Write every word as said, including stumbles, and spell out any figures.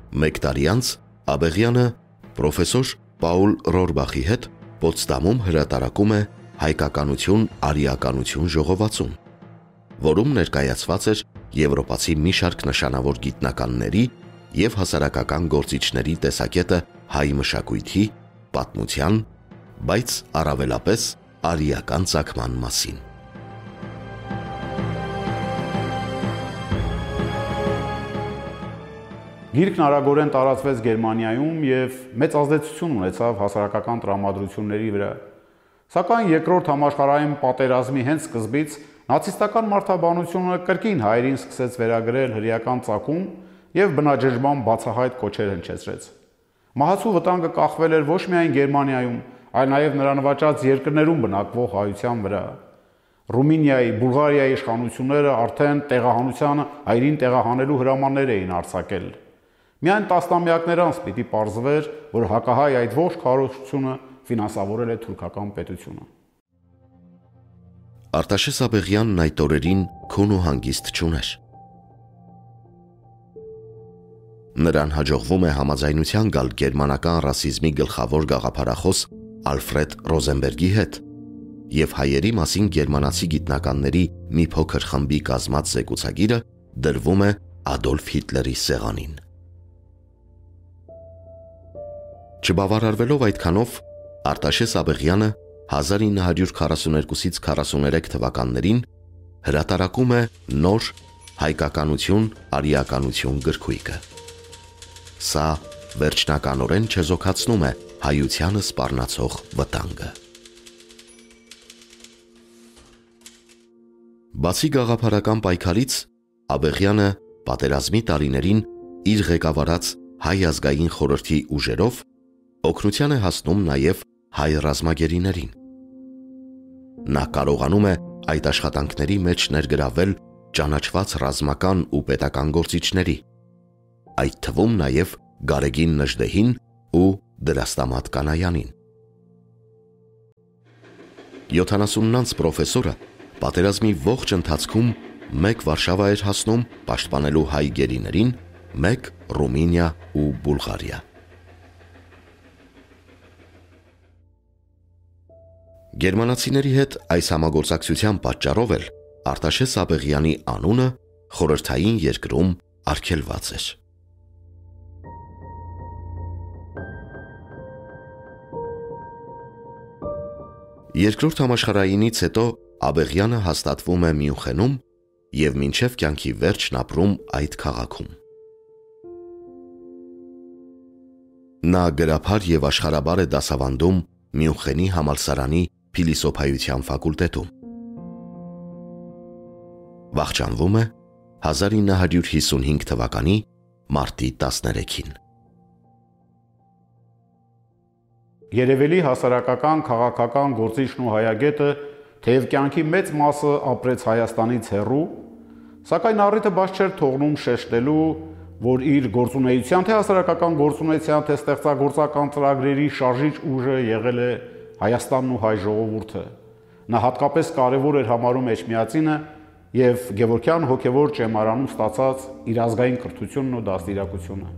Մեկ տարի անց Աբեղյանը պրոֆեսոր Պաուլ Ռորբախի հետ Պոտսդամում հրատարակում է «Հայկականություն, արիականություն» ժողովածուն, որում ներկայացված էր եվրոպացի մի շարք նշանավոր գիտնականների և հասարակական գործիչների տեսակետը հայ մշակույթի, պատմության, բայց առավելապես արիական ծագման մասին։ Գիրքն արագորեն տարածվեց Գերմանիայում և մեծ ազդեցություն ունեցավ հասարակական տրամադրությունների վրա։ Սակայն երկրորդ համաշխարհային պատերազմի հենց սկզբից նացիստական մարդաբանությունը կրկին հայերին սկսեց վերագրել հրեական ծագում և բնաջնջման բացահայտ կոչեր հնչեցրեց։ Մահացու վտանգը կախվել էր ոչ միայն Գերմանիայում, այլ նաև նրան վաճառած երկրներում բնակվող հայության վրա։ Ռումինիայի, Բուլղարիայի իշխանությունները արդեն տեղահանությանը հայերին տեղահանելու հրամաններ էին արձակել։ Միայն տասնամյակներ անց պիտի պարզվեր, որ հակահայ այդ ողջ քարոզությունը ֆինանսավորել է թուրքական պետությունը։ Արտաշես Աբեղյանն այդ օրերին քուն ու հանգիստ չուներ։ Նրան հաջողվում է համաձայնության գալ գերմանական ռասիզմի գլխավոր գաղափարախոս Ալֆրեդ Ռոզենբերգի հետ և հայերի մասին գերմանացի գիտնականների մի փոքր խմբի կազմած զեկուցագիրը դրվում է Ադոլֆ Հիտլերի սեղանին։ Չբավարարվելով այդքանով, Արտաշես Աբեղյանը հազար ինը հարյուր քառասուներկուսից քառասուներեք թվականներին հրատարակում է նոր «Հայկականություն, արիականություն» գրքույկը։ Սա վերջնականորեն չեզոքացնում է հայությանը սպառնացող վտանգը։ Բացի գաղափարական պայքարից, Աբեղյանը պատերազմի տարիներին իր ղեկավարած Հայ ազգային խորհրդի ուժերով օգնության է հասնում նաև հայ ռազմագերիներին։ Նա կարողանում է այդ աշխատանքների մեջ ներգրավել ճանաչված ռազմական ու պետական գործիչների, այդ թվում նաև Գարեգին Նժդեհին ու Դրաստամատ Կանայանին։ յոթանասունն անց պրոֆեսորը պատերազմի ողջ ընթացքում մեկ Վարշավա էր հասնում պաշտպանելու հայ գերիներին, մեկ Ռումինիա ու Բուլղարիա։ Գերմանացիների հետ այս համագործակցության պատճառով էլ Արտաշես Աբեղյանի անունը խորհրդային երկրում արգելված էր։ Երկրորդ համաշխարհայինից հետո Աբեղյանը հաստատվում է Մյունխենում և մինչև կյանքի վերջն ապրում այդ քաղաքում։ Նա գրաբար և աշխարհաբար է դասավանդում Մյունխենի համալսարանի փիլիսոփայության ֆակուլտետում։ Վախճանվում է հազար ինը հարյուր հիսունհինգ թվականի մարտի տասներեքին։ Երևելի հասարակական քաղաքական գործիչն ու հայագետը թեև կյանքի մեծ մասը ապրեց Հայաստանից հեռու, սակայն առիթը բաց չէր թողնում շեշտելու, որ իր գործունեության թե հասարակական գործունեության թե ստեղծագործական ծրագրերի շարժիչ ուժը եղել է Հայաստանն ու հայ ժողովուրդը։ Նա հատկապես կարևոր էր համարում Էջմիածինը և Գևորգյան հոգևոր ճեմարանում ստացած իր ազգային կրթությունն ու դաստիարակությունը։